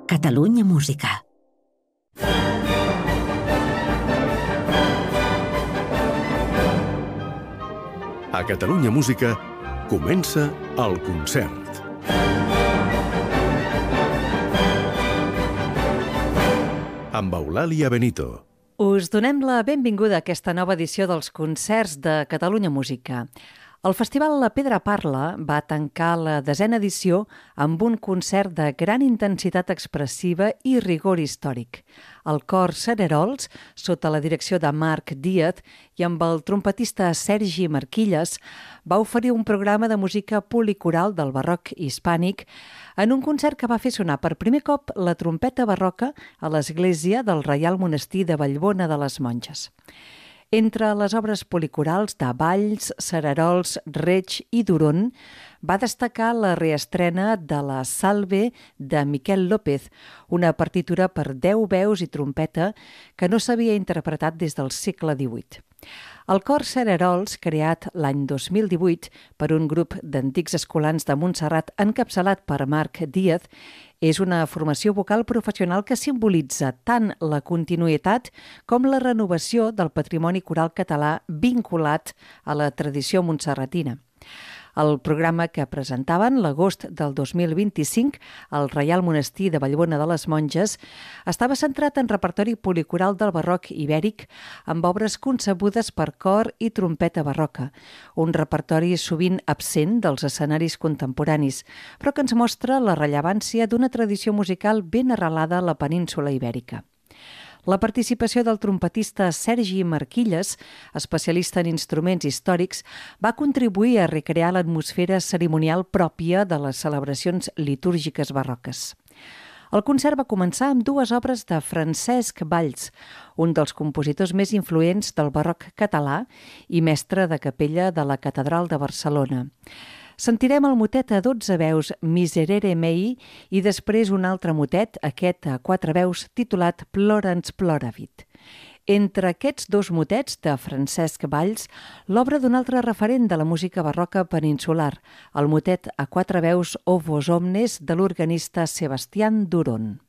Catalunya Música. A Catalunya Música comença el concert. Amb Eulàlia Benito. Us donem la benvinguda a aquesta nova edició dels concerts de Catalunya Música. El festival La Pedra Parla va tancar la 10a edició amb un concert de gran intensitat expressiva i rigor històric. El cor Cererols, sota la direcció de Marc Díaz i amb el trompetista Sergi Marquilles, va oferir un programa de música policoral del barroc hispànic en un concert que va fer sonar per primer cop la trompeta barroca a l'església del Reial Monestir de Vallbona de les Monges. Entre les obres policorals de Valls, Cererols, Reig i Duron va destacar la reestrena de la Salve de Miquel López, una partitura per 10 veus i trompeta que no s'havia interpretat des del segle XVIII. El cor Cererols, creat l'any 2018 per un grup d'antics escolans de Montserrat encapçalat per Marc Díaz, és una formació vocal professional que simbolitza tant la continuïtat com la renovació del patrimoni coral català vinculat a la tradició montserratina. El programa que presentaven l'agost del 2025 al Reial Monestir de Vallbona de les Monges estava centrat en repertori policoral del barroc ibèric amb obres concebudes per cor i trompeta barroca, un repertori sovint absent dels escenaris contemporanis, però que ens mostra la rellevància d'una tradició musical ben arrelada a la península ibèrica. La participació del trompetista Sergi Marquilles, especialista en instruments històrics, va contribuir a recrear l'atmosfera cerimonial pròpia de les celebracions litúrgiques barroques. El concert va començar amb dues obres de Francesc Valls, un dels compositors més influents del barroc català i mestre de capella de la Catedral de Barcelona. Sentirem el motet a 12 veus Miserere Mei i després un altre motet, aquest a 4 veus, titulat Plorans Ploravit. Entre aquests dos motets de Francesc Valls, l'obra d'un altre referent de la música barroca peninsular, el motet a 4 veus O Vos Omnes de l'organista Sebastián Duron.